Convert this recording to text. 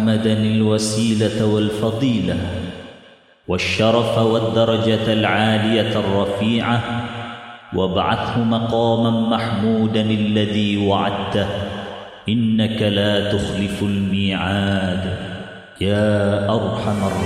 محمدا الوسيلة والفضيلة والشرف والدرجة العالية الرفيعة وابعثه مقاما محمودا الذي وعدته إنك لا تخلف الميعاد يا أرحم الراحمين.